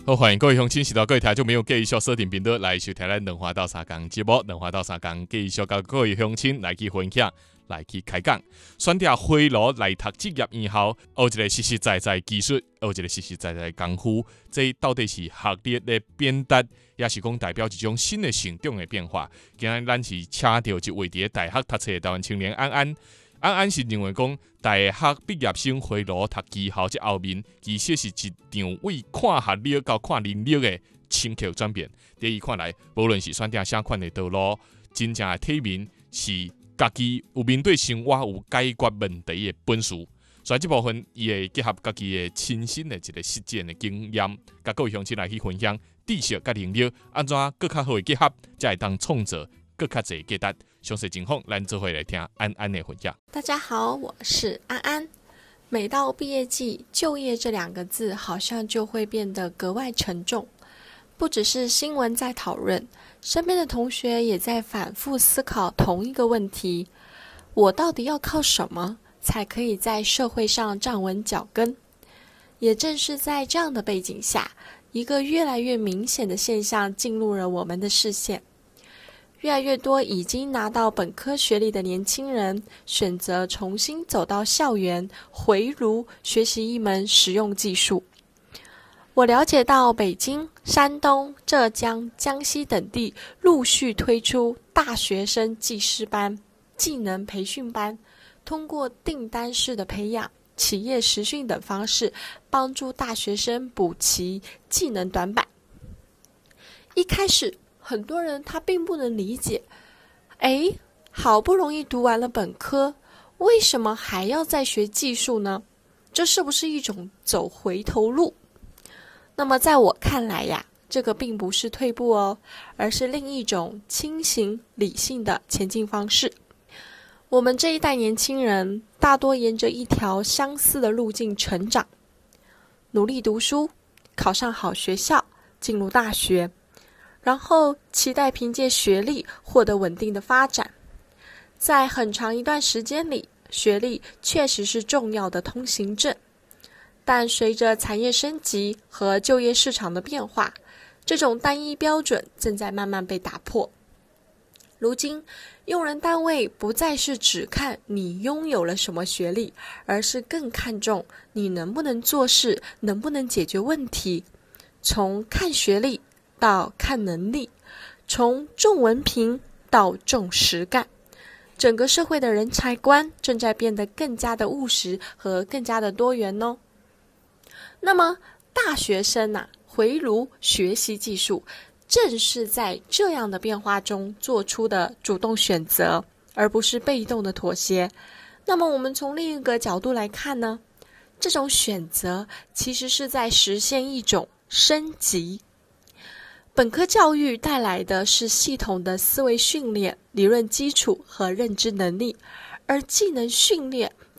好，欢迎各位乡亲，是到各位听众朋友继续锁定频道来收听咱两花到三讲节目，两花到三讲继续跟各位乡亲来去分享，来去开讲。选择回炉来读职业院校，学一个实实在在技术，学一个实实在在功夫，这到底是学历的变达，也是讲代表一种新的成长的变化。今日咱是请到一位伫大学读册的台湾青年安安。安安是认为讲，大学毕业生回炉读技校之后面，其实是一场为看学历到看能力的深刻转变。在伊看来，无论是选择啥款的道路，真正的体面是家己有面对生活有解决问题的本事。所以这部分，伊会结合家己的亲身的一个实践的经验，甲各位乡亲来去分享知识甲能力，安怎更较好的结合，才会当创造更较侪价值。详细情况，咱做伙来听安安的分享。 大家好，我是安安。每到毕业季，就业这两个字好像就会变得格外沉重。不只是新闻在讨论，身边的同学也在反复思考同一个问题：我到底要靠什么才可以在社会上站稳脚跟？也正是在这样的背景下，一个越来越明显的现象进入了我们的视线。越来越多已经拿到本科学历的年轻人选择重新走到校园，回炉学习一门实用技术。我了解到北京、山东、浙江、江西等地陆续推出大学生技师班、技能培训班，通过订单式的培养、企业实训等方式，帮助大学生补齐技能短板。一开始很多人他并不能理解，好不容易读完了本科，为什么还要再学技术呢？这是不是一种走回头路？那么在我看来呀，这个并不是退步哦，而是另一种清醒理性的前进方式。我们这一代年轻人大多沿着一条相似的路径成长，努力读书，考上好学校，进入大学，然后期待凭借学历获得稳定的发展。在很长一段时间里，学历确实是重要的通行证，但随着产业升级和就业市场的变化，这种单一标准正在慢慢被打破。如今，用人单位不再是只看你拥有了什么学历，而是更看重你能不能做事，能不能解决问题。从看学历到看能力，从重文凭到重实干，整个社会的人才观正在变得更加的务实和更加的多元哦。那么大学生回炉学习技术，正是在这样的变化中做出的主动选择，而不是被动的妥协。那么我们从另一个角度来看呢，这种选择其实是在实现一种升级。本科教育带来的是系统的思维训练、理论基础和认知能力，而技能训练